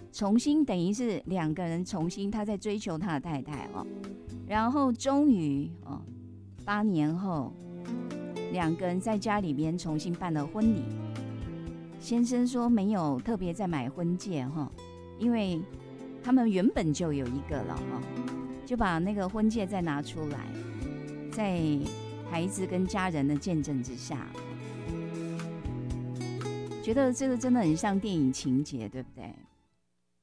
重新等于是两个人重新他在追求他的太太哦，然后终于哦8年后，两个人在家里边重新办了婚礼。先生说没有特别再买婚戒哈，因为他们原本就有一个了哈，就把那个婚戒再拿出来，在孩子跟家人的见证之下，觉得这个真的很像电影情节，对不对？